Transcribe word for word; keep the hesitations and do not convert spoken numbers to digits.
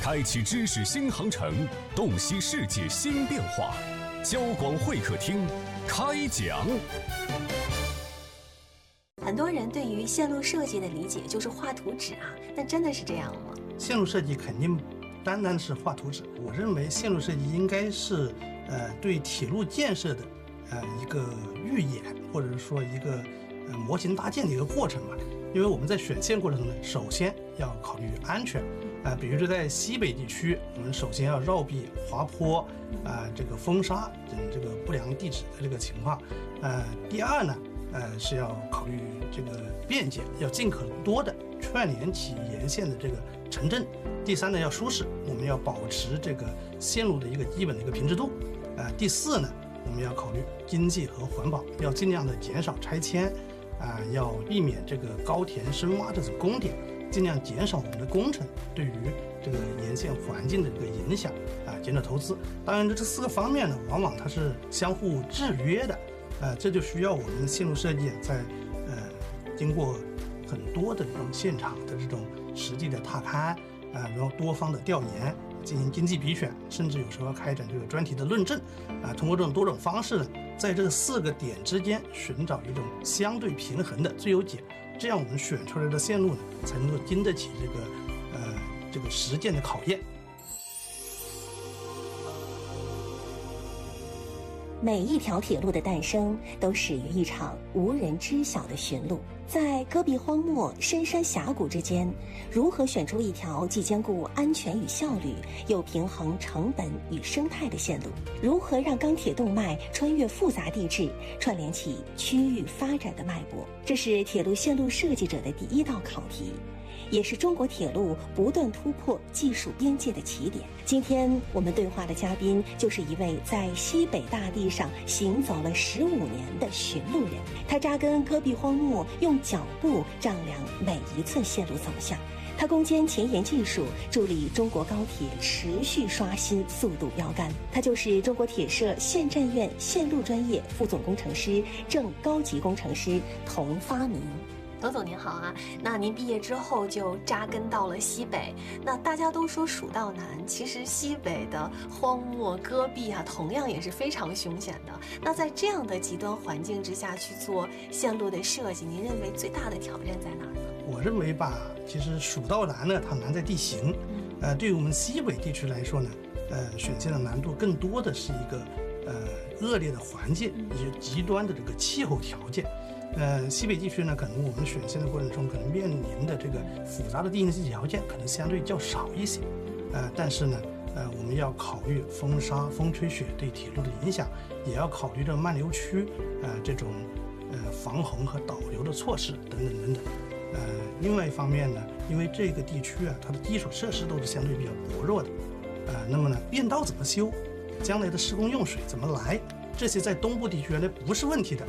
开启知识新航程，洞悉世界新变化。交广会客厅开讲。 很多人对于线路设计的理解就是画图纸啊，那真的是这样吗？ 线路设计肯定不单单是画图纸，我认为线路设计应该是呃对铁路建设的呃一个预演，或者是说一个呃模型搭建的一个过程吧。因为我们在选线过程中呢，首先要考虑安全，啊、呃，比如说在西北地区，我们首先要绕避滑坡，啊、呃，这个风沙等这个不良地质的这个情况，呃，第二呢，呃是要考虑这个便捷，要尽可能多的串联起沿线的这个城镇。第三呢，要舒适，我们要保持这个线路的一个基本的一个平直度，啊、呃，第四呢，我们要考虑经济和环保，要尽量的减少拆迁。啊、呃，要避免这个高填深挖这种工点，尽量减少我们的工程对于这个沿线环境的这个影响啊、呃，减少投资。当然，这四个方面呢，往往它是相互制约的，啊、呃，这就需要我们的线路设计在呃经过很多的这种现场的这种实地的踏勘啊、呃，然后多方的调研，进行经济比选，甚至有时候要开展这个专题的论证啊、呃，通过这种多种方式呢。在这四个点之间寻找一种相对平衡的最优解，这样我们选出来的线路呢，才能够经得起这个呃这个实践的考验。 每一条铁路的诞生都始于一场无人知晓的寻路，在戈壁荒漠、深山峡谷之间，如何选出一条既兼顾安全与效率，又平衡成本与生态的线路？如何让钢铁动脉穿越复杂地质，串联起区域发展的脉搏？这是铁路线路设计者的第一道考题，也是中国铁路不断突破技术边界的起点。今天我们对话的嘉宾就是一位在西北大地上行走了十五年的寻路人，他扎根戈壁荒漠，用脚步丈量每一寸线路走向。他攻坚前沿技术，助力中国高铁持续刷新速度标杆。他就是中国铁社线站院线路专业副总工程师、正高级工程师童发明。董总您好啊，那您毕业之后就扎根到了西北，那大家都说蜀道难，其实西北的荒漠戈壁啊，同样也是非常凶险的。那在这样的极端环境之下去做线路的设计，您认为最大的挑战在哪儿呢？ 我认为吧，其实蜀道难呢，它难在地形。嗯，呃，对于我们西北地区来说呢，呃，选线的难度更多的是一个呃恶劣的环境以及极端的这个气候条件。呃，西北地区呢，可能我们选线的过程中，可能面临的这个复杂的地形条件可能相对较少一些，呃，但是呢，呃，我们要考虑风沙、风吹雪对铁路的影响，也要考虑这慢流区，呃，这种呃防洪和导流的措施等等等等。呃，另外一方面呢，因为这个地区啊，它的基础设施都是相对比较薄弱的，呃，那么呢，便道怎么修，将来的施工用水怎么来，这些在东部地区原来不是问题的。